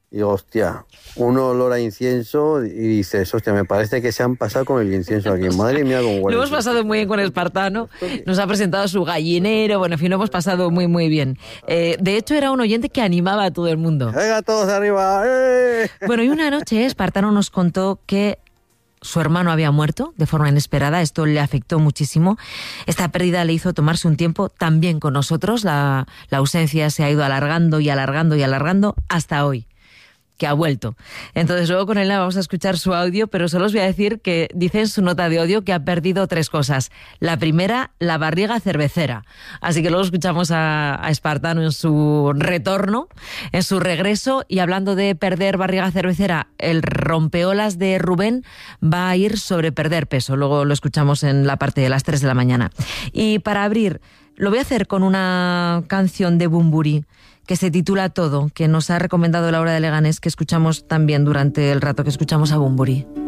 Y digo, hostia, un olor a incienso y dices, hostia, me parece que se han pasado con el incienso aquí. Madre mía, cómo huele. Lo hemos pasado muy bien con Espartano, nos ha presentado su gallinero, bueno, en fin, lo hemos pasado muy, muy bien. De hecho, era un oyente que animaba a todo el mundo. ¡Venga, todos arriba! ¡Eh! Bueno, y una noche Espartano nos contó que su hermano había muerto de forma inesperada, esto le afectó muchísimo. Esta pérdida le hizo tomarse un tiempo también con nosotros, la ausencia se ha ido alargando y alargando y alargando hasta hoy, que ha vuelto. Entonces luego con él vamos a escuchar su audio, pero solo os voy a decir que dice en su nota de audio que ha perdido 3 cosas. La primera, la barriga cervecera. Así que luego escuchamos a Espartano en su retorno, en su regreso, y hablando de perder barriga cervecera, el rompeolas de Rubén va a ir sobre perder peso. Luego lo escuchamos en la parte de las 3 de la mañana. Y para abrir, lo voy a hacer con una canción de Bumburi que se titula Todo, que nos ha recomendado Laura de Leganés, que escuchamos también durante el rato que escuchamos a Bumburi.